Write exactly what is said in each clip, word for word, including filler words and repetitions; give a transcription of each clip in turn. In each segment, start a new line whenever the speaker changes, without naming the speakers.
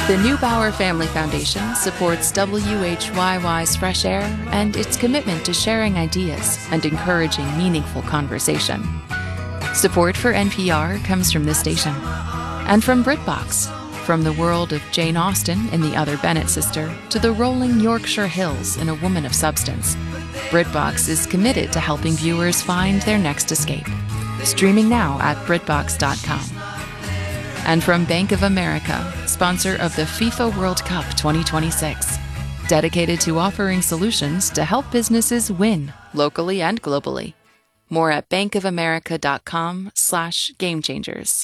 The Neubauer Family Foundation supports W H Y Y's Fresh Air and its commitment to sharing ideas and encouraging meaningful conversation. Support for N P R comes from this station and from BritBox. From the world of Jane Austen in The Other Bennet Sister to the rolling Yorkshire Hills in A Woman of Substance, BritBox is committed to helping viewers find their next escape. Streaming now at BritBox dot com. And from Bank of America, sponsor of the FIFA World Cup twenty twenty-six, dedicated to offering solutions to help businesses win locally and globally. More at bankofamerica.com slash game changers.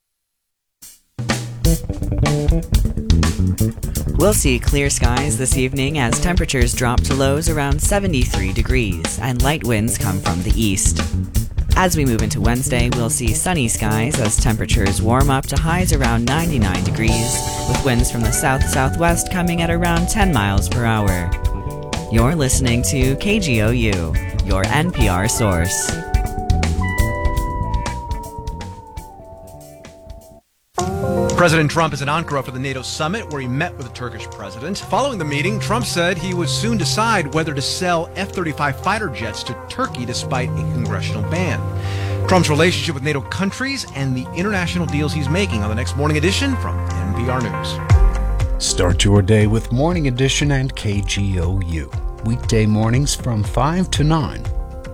We'll see clear skies this evening as temperatures drop to lows around seventy-three degrees and light winds come from the east. As we move into Wednesday, we'll see sunny skies as temperatures warm up to highs around ninety-nine degrees, with winds from the south-southwest coming at around ten miles per hour. You're listening to K G O U, your N P R source.
President Trump is in Ankara for the NATO summit, where he met with the Turkish president. Following the meeting, Trump said he would soon decide whether to sell F thirty-five fighter jets to Turkey despite a congressional ban. Trump's relationship with NATO countries and the international deals he's making on the next Morning Edition from N P R News.
Start your day with Morning Edition and K G O U. Weekday mornings from five to nine.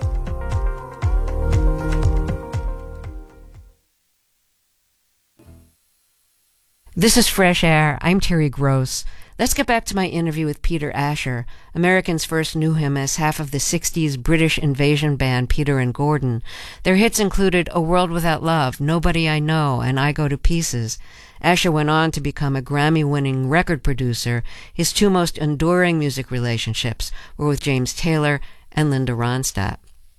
This is Fresh Air. I'm Terry Gross. Let's get back to my interview with Peter Asher. Americans first knew him as half of the sixties British invasion band Peter and Gordon. Their hits included A World Without Love, Nobody I Know, and I Go to Pieces. Asher went on to become a Grammy-winning record producer. His two most enduring music relationships were with James Taylor and Linda Ronstadt.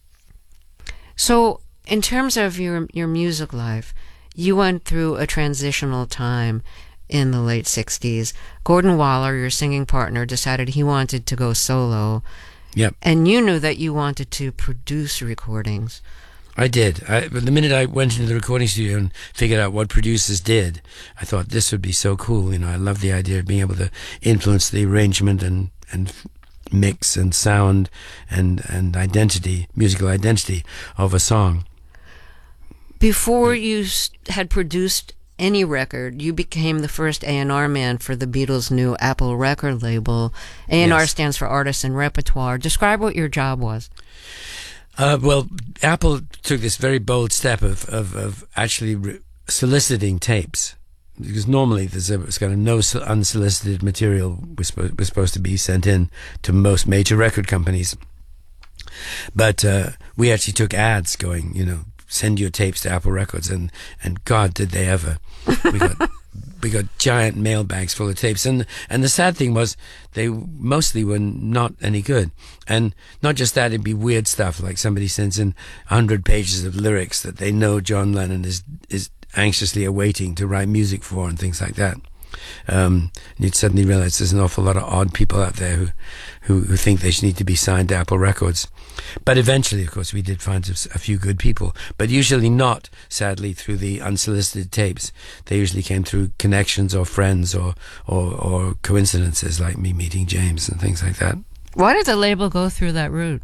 So, in terms of your your music life, you went through a transitional time in the late sixties. Gordon Waller, your singing partner, decided he wanted to go solo.
Yep.
And you knew that you wanted to produce recordings.
I did. I, but the minute I went into the recording studio and figured out what producers did, I thought this would be so cool. You know, I love the idea of being able to influence the arrangement and, and mix and sound and, and identity, musical identity of a song.
Before you had produced any record, you became the first A and R man for the Beatles' new Apple record label. A and R
Yes.
stands for Artists and Repertoire. Describe what your job was.
Uh, well, Apple took this very bold step of, of, of actually re- soliciting tapes. Because normally there's, a, there's kind of no so- unsolicited material was, spo- was supposed to be sent in to most major record companies. But uh, we actually took ads going, you know, send your tapes to Apple Records, and, and God, did they ever. We got we got giant mail bags full of tapes, and and the sad thing was they mostly were not any good. And not just that, it'd be weird stuff, like somebody sends in a hundred pages of lyrics that they know John Lennon is is anxiously awaiting to write music for, and things like that. Um, and you'd suddenly realize there's an awful lot of odd people out there who, who, who think they should need to be signed to Apple Records. But eventually, of course, we did find a few good people, but usually not, sadly, through the unsolicited tapes. They usually came through connections or friends or, or, or coincidences, like me meeting James and things like that.
Why did the label go through that route?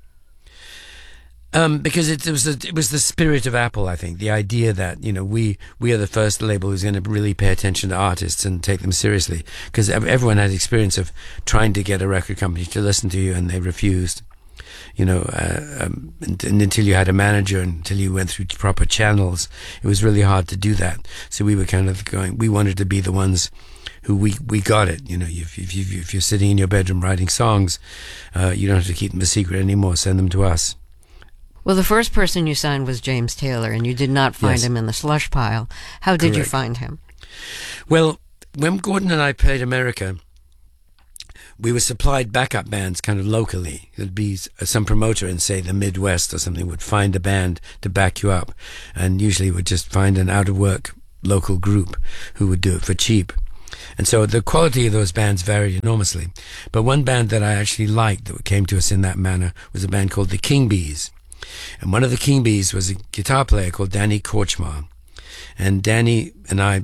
Um, because it, it was the, it was the spirit of Apple, I think. The idea that, you know, we, we are the first label who's going to really pay attention to artists and take them seriously. Because everyone had experience of trying to get a record company to listen to you, and they refused. You know, uh, um, and, and until you had a manager, until you went through proper channels, it was really hard to do that. So we were kind of going, we wanted to be the ones who we, we got it. You know, if, if, if, if you're sitting in your bedroom writing songs, uh, you don't have to keep them a secret anymore. Send them to us.
Well, the first person you signed was James Taylor, and you did not find
Yes.
him in the slush pile. How did you
Correct.
find him?
Well, when Gordon and I played America, we were supplied backup bands kind of locally. There'd be s- some promoter in, say, the Midwest or something would find a band to back you up, and usually would just find an out-of-work local group who would do it for cheap. And so the quality of those bands varied enormously. But one band that I actually liked that came to us in that manner was a band called the King Bees. And one of the King Bees was a guitar player called Danny Korchmar. And Danny and I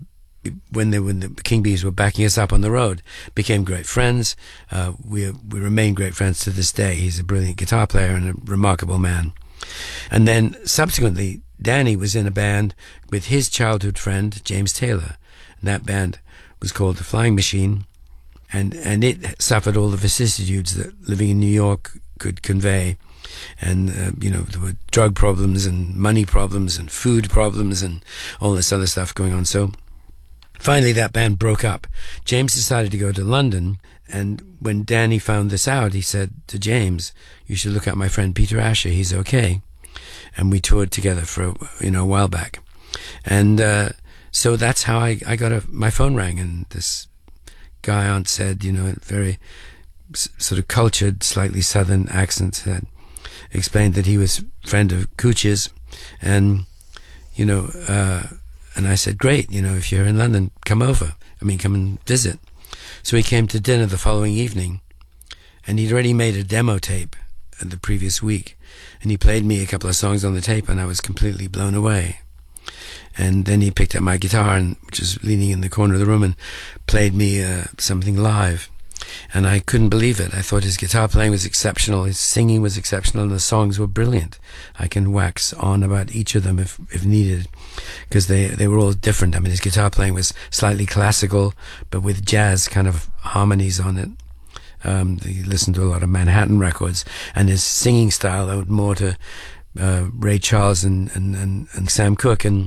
when they when the King Bees were backing us up on the road, became great friends. Uh, we we remain great friends to this day. He's a brilliant guitar player and a remarkable man. And then subsequently, Danny was in a band with his childhood friend James Taylor, and that band was called The Flying Machine, and and it suffered all the vicissitudes that living in New York could convey. And, uh, you know, there were drug problems and money problems and food problems and all this other stuff going on. So finally that band broke up. James decided to go to London, and when Danny found this out, he said to James, "You should look at my friend Peter Asher, he's okay." And we toured together for, you know, a while back. And uh, so that's how I, I got a, my phone rang, and this guy aunt said, you know, very s- sort of cultured, slightly southern accent, said, explained that he was a friend of Cooch's, and, you know, uh, and I said, great, you know, if you're in London, come over. I mean, come and visit. So he came to dinner the following evening, and he'd already made a demo tape the previous week, and he played me a couple of songs on the tape, and I was completely blown away. And then he picked up my guitar, and which was leaning in the corner of the room, and played me uh, something live. And I couldn't believe it. I thought his guitar playing was exceptional, his singing was exceptional, and the songs were brilliant. I can wax on about each of them if, if needed, because they, they were all different. I mean, his guitar playing was slightly classical, but with jazz kind of harmonies on it. Um, he listened to a lot of Manhattan records, and his singing style owed more to uh, Ray Charles and, and, and, and Sam Cooke. And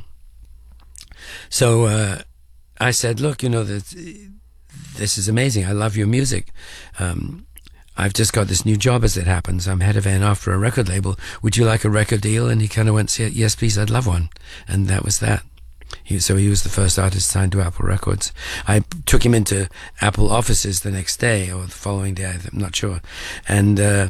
so uh, I said, look, you know, that this is amazing. I love your music. Um, I've just got this new job as it happens. I'm head of A and R for a record label. Would you like a record deal? And he kind of went, yes, please, I'd love one. And that was that. He, so he was the first artist signed to Apple Records. I took him into Apple offices the next day or the following day, I'm not sure. And, uh,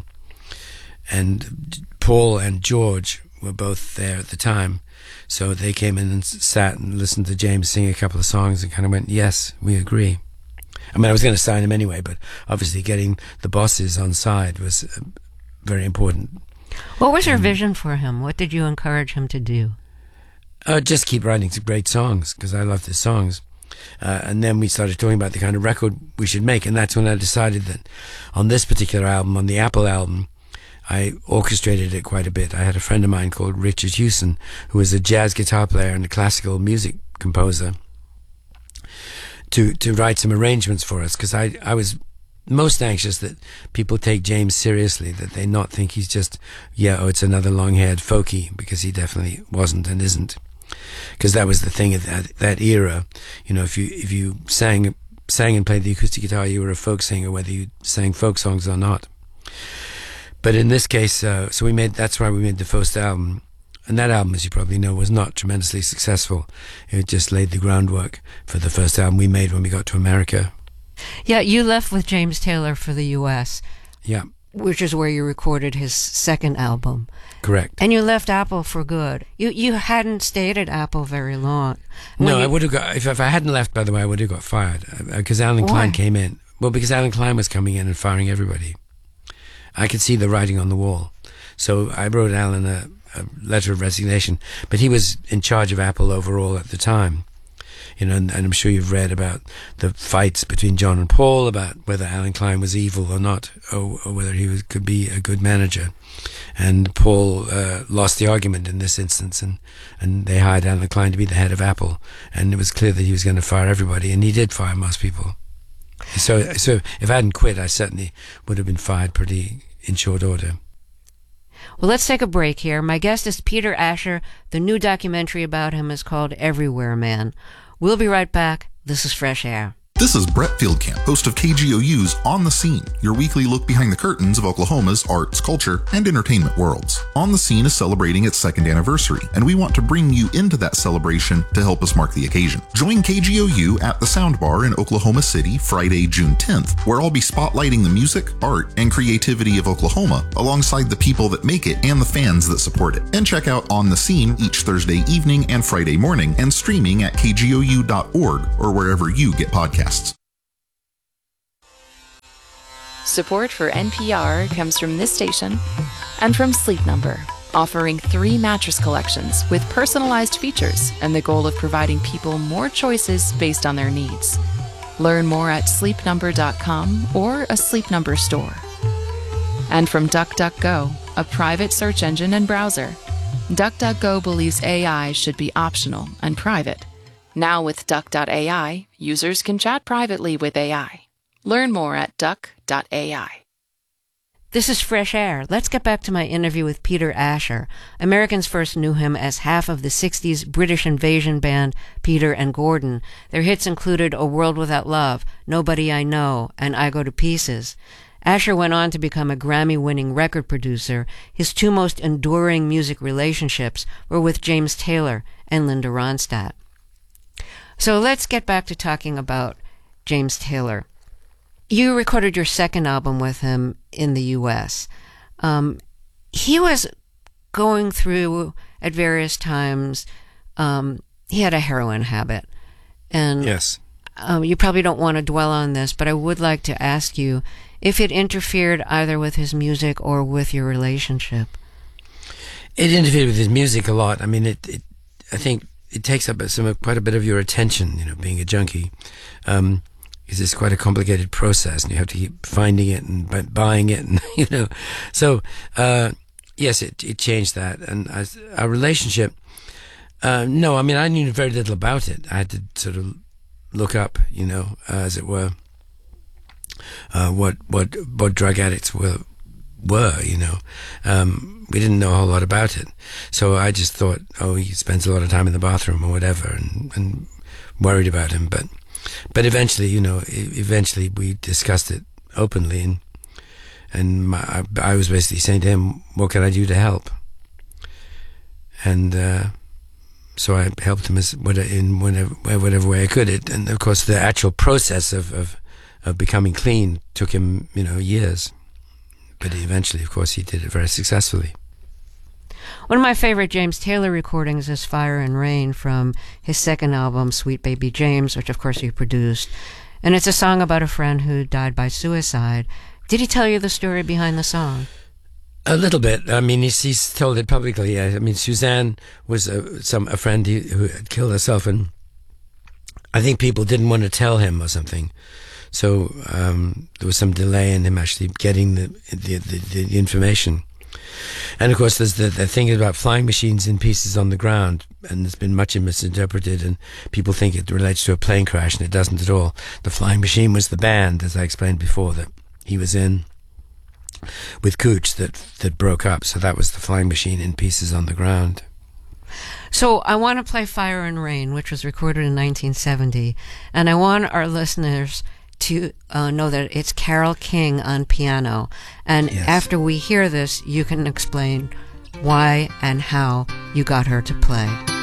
and Paul and George were both there at the time. So they came in and sat and listened to James sing a couple of songs and kind of went, yes, we agree. I mean, I was going to sign him anyway, but obviously getting the bosses on side was uh, very important.
What was your um, vision for him? What did you encourage him to do?
Uh, just keep writing some great songs, because I loved his songs. Uh, and then we started talking about the kind of record we should make, and that's when I decided that on this particular album, on the Apple album, I orchestrated it quite a bit. I had a friend of mine called Richard Hewson, who was a jazz guitar player and a classical music composer, to to write some arrangements for us, because I, I was most anxious that people take James seriously, that they not think he's just, yeah, oh, it's another long-haired folkie, because he definitely wasn't and isn't. Because that was the thing at that, that era. You know, if you if you sang sang and played the acoustic guitar, you were a folk singer, whether you sang folk songs or not. But in this case, uh, so we made, that's why we made the first album. And that album, as you probably know, was not tremendously successful. It just laid the groundwork for the first album we made when we got to America.
Yeah, you left with James Taylor for the U S
Yeah.
Which is where you recorded his second album.
Correct.
And you left Apple for good. You you hadn't stayed at Apple very long. When
no,
you...
I would have got, if, if I hadn't left, by the way, I would have got fired. Because uh, Alan
Why?
Klein came in. Well, because Alan Klein was coming in and firing everybody. I could see the writing on the wall. So I wrote Alan a, a letter of resignation. But he was in charge of Apple overall at the time. You know, and, and I'm sure you've read about the fights between John and Paul about whether Alan Klein was evil or not, or, or whether he was, could be a good manager. And Paul uh, lost the argument in this instance, and, and they hired Alan Klein to be the head of Apple. And it was clear that he was going to fire everybody, and he did fire most people. So, so if I hadn't quit, I certainly would have been fired pretty in short order.
Well, let's take a break here. My guest is Peter Asher. The new documentary about him is called Everywhere Man. We'll be right back. This is Fresh Air.
This is Brett Fieldcamp, host of K G O U's On the Scene, your weekly look behind the curtains of Oklahoma's arts, culture, and entertainment worlds. On the Scene is celebrating its second anniversary, and we want to bring you into that celebration to help us mark the occasion. Join K G O U at the Sound Bar in Oklahoma City Friday, June tenth, where I'll be spotlighting the music, art, and creativity of Oklahoma, alongside the people that make it and the fans that support it. And check out On the Scene each Thursday evening and Friday morning, and streaming at K G O U dot org or wherever you get podcasts.
Support for N P R comes from this station and from Sleep Number, offering three mattress collections with personalized features and the goal of providing people more choices based on their needs. Learn more at sleep number dot com or a Sleep Number store. And from DuckDuckGo, a private search engine and browser, DuckDuckGo believes A I should be optional and private. Now with Duck dot A I, users can chat privately with A I. Learn more at Duck dot A I.
This is Fresh Air. Let's get back to my interview with Peter Asher. Americans first knew him as half of the sixties British invasion band Peter and Gordon. Their hits included A World Without Love, Nobody I Know, and I Go to Pieces. Asher went on to become a Grammy-winning record producer. His two most enduring music relationships were with James Taylor and Linda Ronstadt. So let's get back to talking about James Taylor. You recorded your second album with him in the U S. Um, he was going through, at various times, um, he had a heroin habit. And
yes.
Um, you probably don't want to dwell on this, but I would like to ask you if it interfered either with his music or with your relationship.
It interfered with his music a lot. I mean, it, it I think it takes up some quite a bit of your attention, you know, being a junkie. Um, because it's quite a complicated process, and you have to keep finding it and bu- buying it, and you know. So, uh, yes, it it changed that, and as our relationship. Uh, no, I mean, I knew very little about it. I had to sort of look up, you know, uh, as it were, uh, what what what drug addicts were were, you know. Um, we didn't know a whole lot about it, so I just thought, oh, he spends a lot of time in the bathroom or whatever, and, and worried about him, but. But eventually, you know, eventually we discussed it openly, and and my, I, I was basically saying to him, "What can I do to help?" And uh, so I helped him as in whatever whatever way I could. It, and of course, the actual process of, of of becoming clean took him, you know, years. But eventually, of course, he did it very successfully.
One of my favorite James Taylor recordings is Fire and Rain from his second album, Sweet Baby James, which of course you produced. And it's a song about a friend who died by suicide. Did he tell you the story behind the song?
A little bit. I mean, he's, he's told it publicly. I mean, Suzanne was a, some a friend who, who had killed herself, and I think people didn't want to tell him or something. So um, there was some delay in him actually getting the the, the, the information. And of course, there's the, the thing about flying machines in pieces on the ground, and it's been much misinterpreted, and people think it relates to a plane crash, and it doesn't at all. The flying machine was the band, as I explained before, that he was in with Cooch that that broke up. So that was the flying machine in pieces on the ground.
So I want to play Fire and Rain, which was recorded in nineteen seventy, and I want our listeners to uh, know that it's Carole King on piano. And
yes.
After we hear this, you can explain why and how you got her to play.